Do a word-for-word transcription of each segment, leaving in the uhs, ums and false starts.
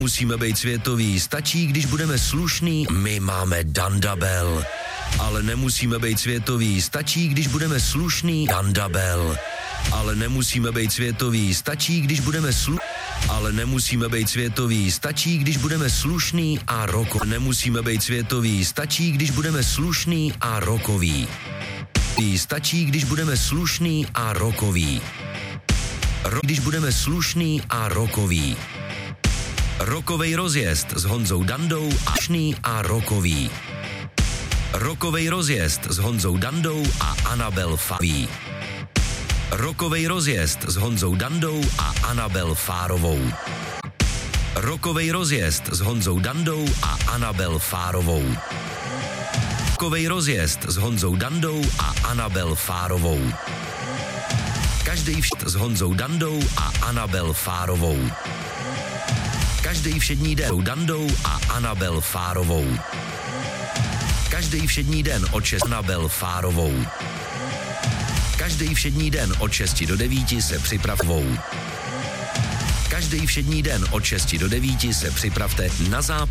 Musíme být světoví, stačí, když budeme slušný. My máme Dandabel. Ale nemusíme být světoví, stačí, když budeme slušný. Dandabel. Ale nemusíme být světoví, stačí, když budeme slu... Ale nemusíme být světoví, stačí, když budeme slušný a roko. Nemusíme být světoví, stačí, když budeme slušný a rokový. Stačí, když budeme slušný a rokový. Ro- když budeme slušný a rokový. Rokovej rozjezd s Honzou Dandou a šný a rokový. Rokovej rozjezd s Honzou Dandou a Anabel Faví. Rokovej rozjezd s Honzou Dandou a Anabel Fárovou. Rokovej rozjezd s Honzou Dandou a Anabel Fárovou. Rokovej rozjezd s Honzou Dandou a Anabel Fárovou. Každý všet s Honzou Dandou a Anabel Fárovou. Každý všední den s Dandou a Anabel Fárovou. Každý všední den od šest Anabel Fárovou. Každý všední den od šesti do devíti se připravou. Každý všední den od šesti do devíti se připravte na záp...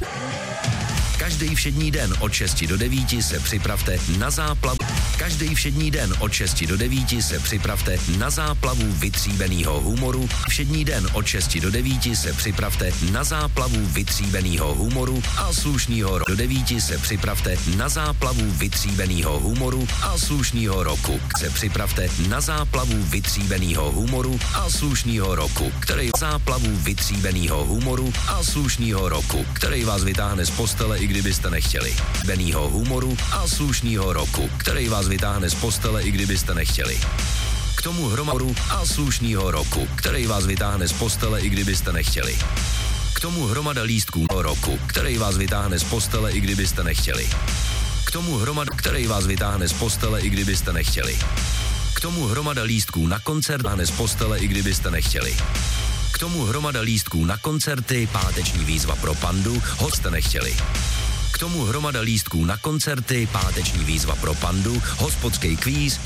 Každý všední den od šesti do devíti se připravte na záplavu. Každý všední den od šesti do devíti se připravte na záplavu vytříbenýho humoru. Všední den od šesti do devíti se připravte na záplavu vytříbenýho humoru a slušnýho roku. Do devíti se připravte na záplavu vytříbenýho humoru a slušnýho roku. Se připravte na záplavu vytříbenýho humoru a slušnýho roku, který záplavu vytříbenýho humoru a slušnýho roku, který vás vytáhne z postele, i kdybyste nechtěli. Benýho humoru a slušnýho roku, který vás vytáhne z postele, i kdybyste nechtěli. K tomu hromadu a slušnýho roku, který vás vytáhne z postele, i kdybyste nechtěli. K tomu hromada lístků roku, který vás vytáhne z postele, i kdybyste nechtěli. K tomu hromada, který vás vytáhne z postele, i kdybyste nechtěli. K tomu hromada lístků na koncert vytáhne z postele, i kdybyste nechtěli. K tomu hromada lístků na koncerty, páteční výzva pro Pandu, hoste nechtěli. K tomu hromada lístků na koncerty, páteční výzva pro Pandu, hospodský kvíz.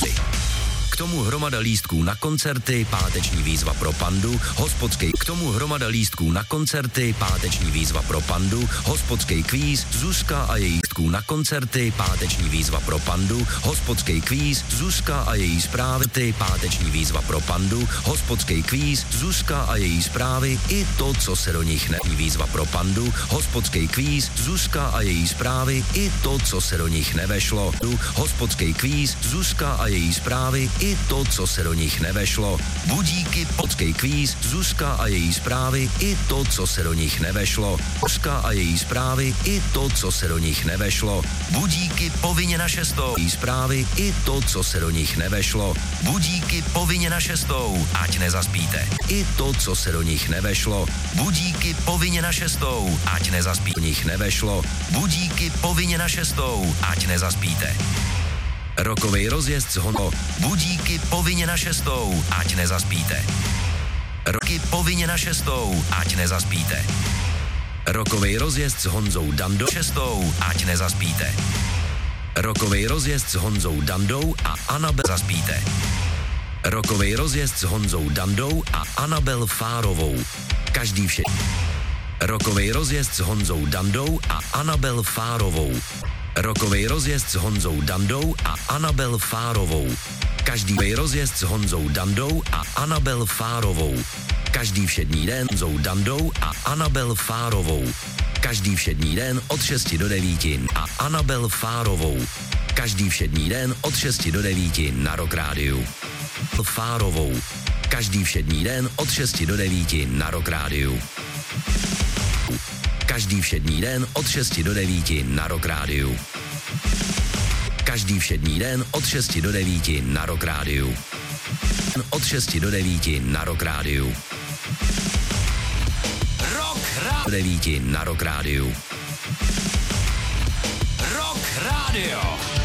K tomu hromada lístků na koncerty, páteční výzva pro Pandu, hospodský. K tomu hromada lístků na koncerty, páteční výzva pro Pandu, hospodský kvíz, Zuzka a její lístků na koncerty, páteční výzva pro Pandu, hospodský kvíz, Zuzka a její zprávy, páteční výzva pro Pandu, hospodský kvíz, Zuzka a její zprávy, i to, co se do nich neví, výzva pro Pandu, hospodský kvíz, Zuzka a její zprávy, i to, co se do nich nevešlo, hospodský kvíz, Zuzka a její zprávy, i to, co se do nich nevešlo. Budíky, podskej kvíz, Zuzka a její zprávy, i to, co se do nich nevešlo. Zuzka a její zprávy, i to, co se do nich nevešlo. Budíky povinně na šestou. Její zprávy, i to, co se do nich nevešlo. Budíky povinně na šestou, ať nezaspíte. I to, co se do nich nevešlo. Budíky povinně na šestou, ať nezaspíte. Do nich nevešlo. Budíky povinně na šestou, ať nezaspíte. Rokovej rozjezd s Honzou. Budíky povinně na šestou, ať nezaspíte. Roky povinně na šestou, ať nezaspíte. Rokovej rozjezd s Honzou Dandou šestou, ať nezaspíte. Rokovej rozjezd s Honzou Dandou a Anabel zaspíte. Rokovej rozjezd s Honzou Dandou a Anabel Fárovou. Každý vše. Rokovej rozjezd s Honzou Dandou a Anabel Fárovou. Rokovej rozjezd s Honzou Dandou a Anabel Fárovou. Každý rozjezd s Honzou Dandou a Anabel Fárovou. Každý všední den s Honzou Dandou a Anabel Fárovou. Každý všední den od šesti do devíti a Anabel Fárovou. Každý všední den od šesti do devíti na Rock Rádiu. Fárovou. Každý všední den od šesti do devíti na Rock Rádiu. Každý všední den od šesti do devíti na Rock Rádiu. Každý všední den od šesti do devíti na Rock Rádiu. Od šesti do devíti na Rock Rádiu. Rock Rádio. Do devíti na Rock Rádiu. Rock Rádio.